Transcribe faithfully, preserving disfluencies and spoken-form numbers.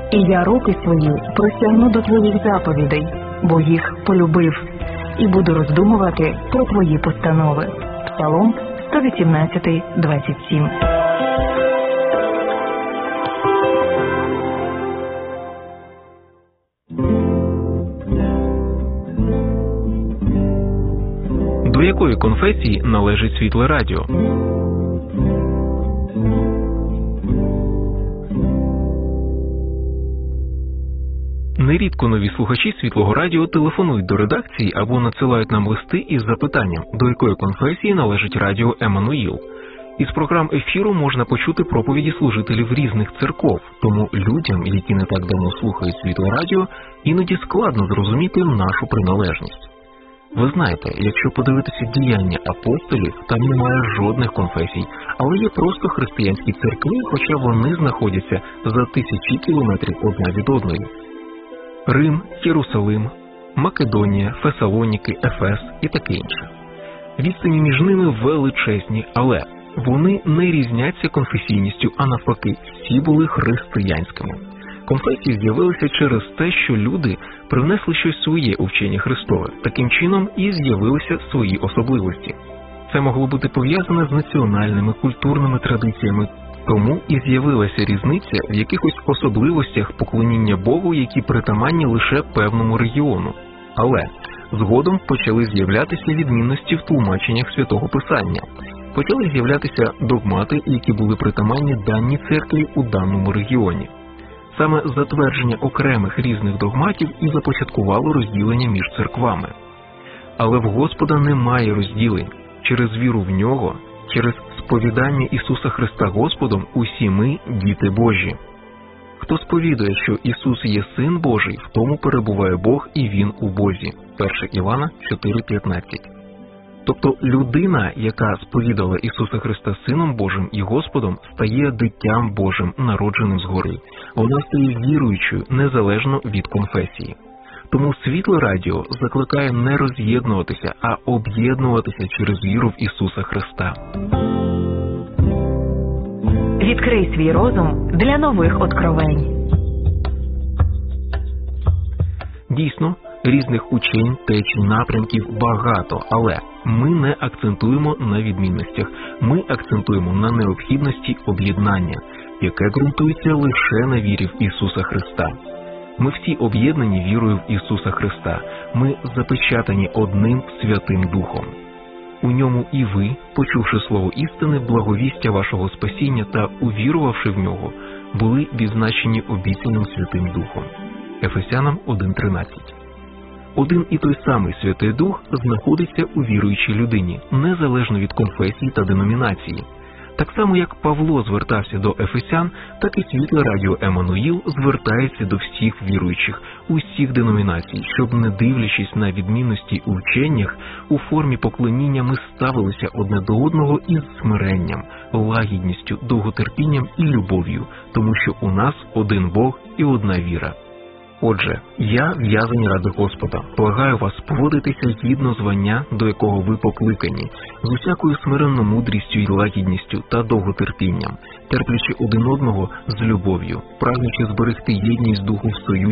І я руки свої простягну до твоїх заповідей, бо їх полюбив, і буду роздумувати про твої постанови. Псалом сто вісімнадцять, двадцять сім. До якої конфесії належить Світле Радіо? Нерідко нові слухачі Світлого Радіо телефонують до редакції або надсилають нам листи із запитанням, до якої конфесії належить Радіо Еммануїл. Із програм ефіру можна почути проповіді служителів різних церков, тому людям, які не так давно слухають Світле Радіо, іноді складно зрозуміти нашу приналежність. Ви знаєте, якщо подивитися діяння апостолів, там немає жодних конфесій, але є просто християнські церкви, хоча вони знаходяться за тисячі кілометрів одна від одної. Рим, Єрусалим, Македонія, Фесалоніки, Ефес і таке інше. Відстані між ними величезні, але вони не різняться конфесійністю, а навпаки, всі були християнськими. Конфесії з'явилися через те, що люди привнесли щось своє у вчення Христове. Таким чином і з'явилися свої особливості. Це могло бути пов'язане з національними, культурними традиціями, тому і з'явилася різниця в якихось особливостях поклоніння Богу, які притаманні лише певному регіону. Але згодом почали з'являтися відмінності в тлумаченнях Святого Писання. Почали з'являтися догмати, які були притаманні даній церкві у даному регіоні. Саме затвердження окремих різних догматів і започаткувало розділення між церквами. Але в Господа немає розділень. Через віру в Нього, через сповідання Ісуса Христа Господом, усі ми – діти Божі. Хто сповідує, що Ісус є Син Божий, в тому перебуває Бог і Він у Бозі. перше Івана чотири п'ятнадцять. Тобто людина, яка сповідала Ісуса Христа Сином Божим і Господом, стає дитям Божим, народженим згори. Вона стає віруючою, незалежно від конфесії. Тому Світле Радіо закликає не роз'єднуватися, а об'єднуватися через віру в Ісуса Христа. Відкрий свій розум для нових откровень. Дійсно, різних учень, течій, напрямків багато, але ми не акцентуємо на відмінностях. Ми акцентуємо на необхідності об'єднання, яке ґрунтується лише на вірі в Ісуса Христа. Ми всі об'єднані вірою в Ісуса Христа. Ми запечатані одним Святим Духом. У ньому і ви, почувши слово істини, благовістя вашого спасіння та увірувавши в нього, були відзначені обіцяним Святим Духом. Ефесянам один тринадцять. Один і той самий Святий Дух знаходиться у віруючій людині, незалежно від конфесії та деномінації. Так само, як Павло звертався до ефесян, так і Світле Радіо Еммануїл звертається до всіх віруючих, усіх деномінацій, щоб, не дивлячись на відмінності у вченнях, у формі поклоніння ми ставилися одне до одного із смиренням, лагідністю, довготерпінням і любов'ю, тому що у нас один Бог і одна віра. Отже, я, в'язаний ради Господа, благаю вас поводитися згідно звання, до якого ви покликані, з усякою смиренною мудрістю й лагідністю та довготерпінням, терплячи один одного з любов'ю, прагнучи зберегти єдність духу в союзі